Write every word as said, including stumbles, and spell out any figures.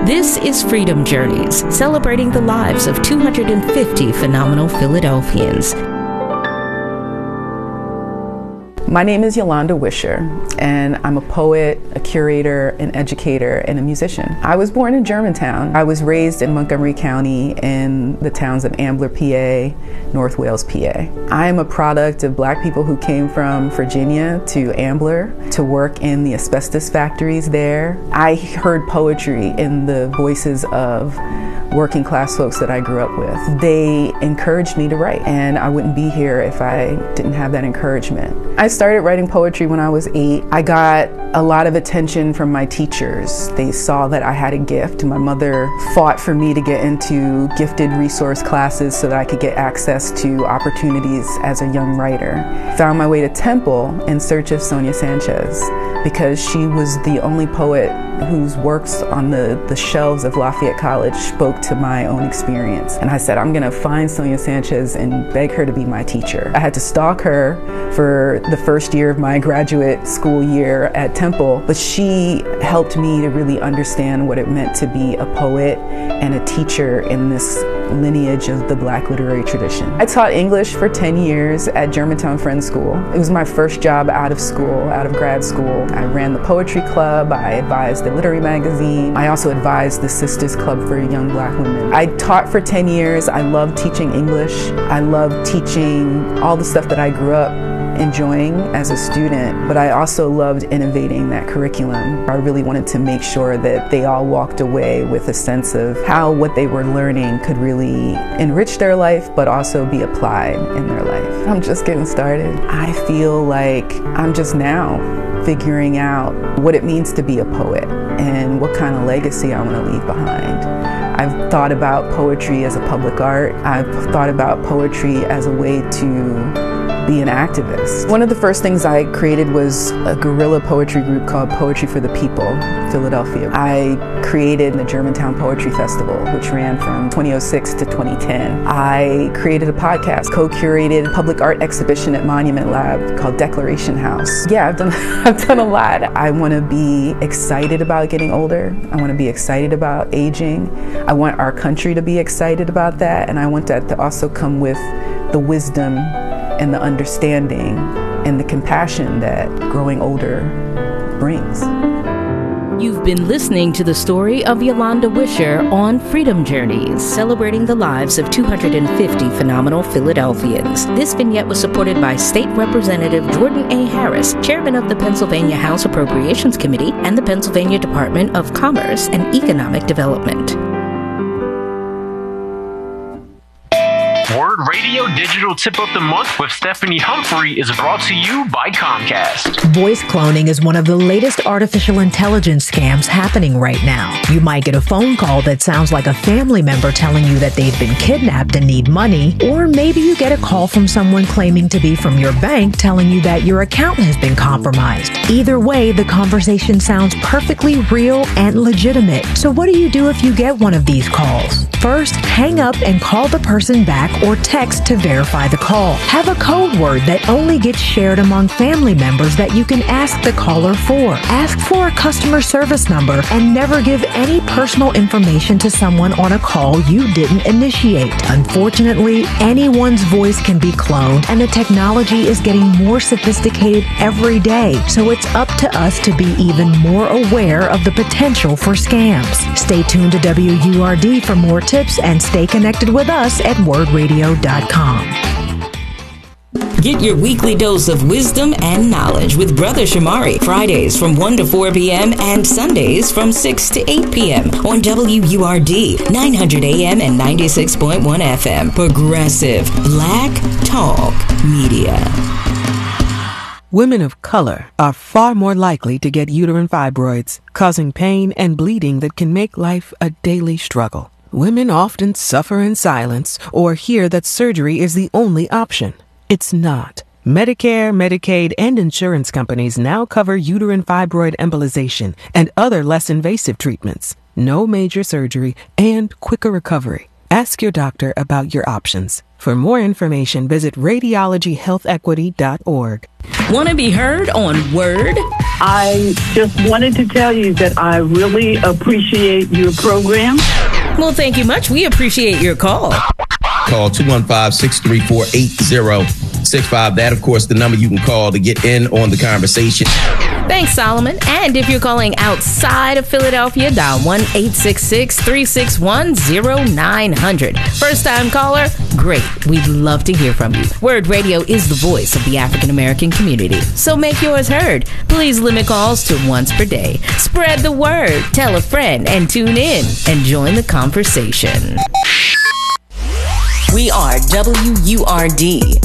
This is Freedom Journeys, celebrating the lives of two hundred fifty phenomenal Philadelphians. My name is Yolanda Wisher, and I'm a poet, a curator, an educator, and a musician. I was born in Germantown. I was raised in Montgomery County in the towns of Ambler, P A, North Wales, P A. I am a product of Black people who came from Virginia to Ambler to work in the asbestos factories there. I heard poetry in the voices of working class folks that I grew up with. They encouraged me to write, and I wouldn't be here if I didn't have that encouragement. I started writing poetry when I was eight. I got a lot of attention from my teachers. They saw that I had a gift. My mother fought for me to get into gifted resource classes so that I could get access to opportunities as a young writer. Found my way to Temple in search of Sonia Sanchez because she was the only poet whose works on the, the shelves of Lafayette College spoke to my own experience. And I said, I'm gonna find Sonia Sanchez and beg her to be my teacher. I had to stalk her for the first year of my graduate school year at Temple, but she helped me to really understand what it meant to be a poet and a teacher in this lineage of the Black literary tradition. I taught English for ten years at Germantown Friends School. It was my first job out of school, out of grad school. I ran the poetry club, I advised the literary magazine. I also advised the Sisters Club for Young Black Women. I taught for ten years. I loved teaching English. I loved teaching all the stuff that I grew up enjoying as a student, but I also loved innovating that curriculum. I really wanted to make sure that they all walked away with a sense of how what they were learning could really enrich their life, but also be applied in their life. I'm just getting started. I feel like I'm just now figuring out what it means to be a poet and what kind of legacy I want to leave behind. I've thought about poetry as a public art. I've thought about poetry as a way to be an activist. One of the first things I created was a guerrilla poetry group called Poetry for the People, Philadelphia. I created the Germantown Poetry Festival, which ran from twenty oh six to twenty ten. I created a podcast, co-curated a public art exhibition at Monument Lab called Declaration House. Yeah, I've done, I've done a lot. I want to be excited about getting older. I want to be excited about aging. I want our country to be excited about that, and I want that to also come with the wisdom and the understanding and the compassion that growing older brings. You've been listening to the story of Yolanda Wisher on Freedom Journeys, celebrating the lives of two hundred fifty phenomenal Philadelphians. This vignette was supported by State Representative Jordan A. Harris, Chairman of the Pennsylvania House Appropriations Committee and the Pennsylvania Department of Commerce and Economic Development. Word Radio Digital Tip of the Month with Stephanie Humphrey is brought to you by Comcast. Voice cloning is one of the latest artificial intelligence scams happening right now. You might get a phone call that sounds like a family member telling you that they've been kidnapped and need money, or maybe you get a call from someone claiming to be from your bank telling you that your account has been compromised. Either way, the conversation sounds perfectly real and legitimate. So what do you do if you get one of these calls? First, hang up and call the person back or text to verify the call. Have a code word that only gets shared among family members that you can ask the caller for. Ask for a customer service number and never give any personal information to someone on a call you didn't initiate. Unfortunately, anyone's voice can be cloned, and the technology is getting more sophisticated every day, so it's up to us to be even more aware of the potential for scams. Stay tuned to W U R D for more tips and stay connected with us at word radio dot com. Get your weekly dose of wisdom and knowledge with Brother Shamari, Fridays from one to four p.m. and Sundays from six to eight p.m. on W U R D, nine hundred A M and ninety-six point one F M. Progressive Black Talk Media. Women of color are far more likely to get uterine fibroids, causing pain and bleeding that can make life a daily struggle. Women often suffer in silence or hear that surgery is the only option. It's not. Medicare, Medicaid, and insurance companies now cover uterine fibroid embolization and other less invasive treatments. No major surgery and quicker recovery. Ask your doctor about your options. For more information, visit radiology health equity dot org. Want to be heard on Word? I just wanted to tell you that I really appreciate your program. Well, thank you much. We appreciate your call. Call two one five, six three four, eight zero six five. That, of course, the number you can call to get in on the conversation. Thanks, Solomon. And if you're calling outside of Philadelphia, dial one eight six six, three six one, zero nine zero zero. First-time caller? Great. We'd love to hear from you. Word Radio is the voice of the African-American community, so make yours heard. Please limit calls to once per day. Spread the word, tell a friend, and tune in and join the conversation. We are W U R D.